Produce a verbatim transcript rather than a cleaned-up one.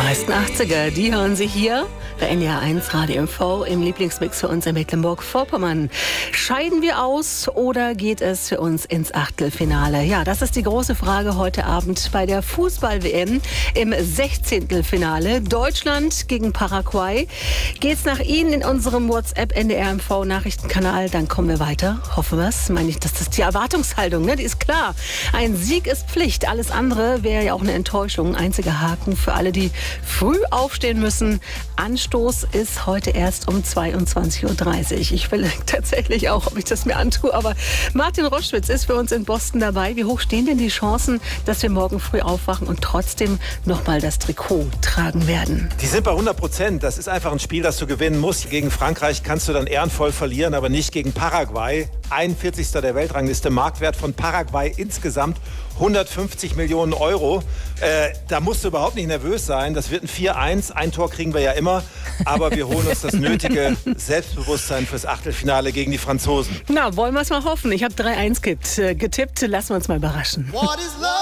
meisten achtziger, die hören Sie hier bei N D R eins Radio M V im Lieblingsmix für uns in Mecklenburg-Vorpommern. Scheiden wir aus oder geht es für uns ins Achtelfinale? Ja, das ist die große Frage heute Abend bei der Fußball-W M im Sechzehntelfinale. Deutschland gegen Paraguay. Geht's nach Ihnen in unserem WhatsApp N D R M V Nachrichtenkanal, dann kommen wir weiter. Hoffen wir es. Meine ich, das ist die Erwartungshaltung, ne? Die ist klar. Ein Sieg ist Pflicht. Alles andere wäre ja auch eine Enttäuschung. Einziger Haken für alle, die früh aufstehen müssen. Anstoß ist heute erst um zweiundzwanzig Uhr dreißig. Ich will tatsächlich auch, ob ich das mir antue, aber Martin Roschwitz ist für uns in Boston dabei. Wie hoch stehen denn die Chancen, dass wir morgen früh aufwachen und trotzdem nochmal das Trikot tragen werden? Die sind bei hundert Prozent. Das ist einfach ein Spiel, das du gewinnen musst. Gegen Frankreich kannst du dann ehrenvoll verlieren, aber nicht gegen Paraguay. einundvierzigster der Weltrangliste, Marktwert von Paraguay insgesamt hundertfünfzig Millionen Euro. Äh, da musst du überhaupt nicht nervös sein. Das wird ein vier eins. Ein Tor kriegen wir ja immer. Aber wir holen uns das nötige Selbstbewusstsein fürs Achtelfinale gegen die Franzosen. Na, wollen wir es mal hoffen. Ich habe drei eins getippt. Lassen wir uns mal überraschen.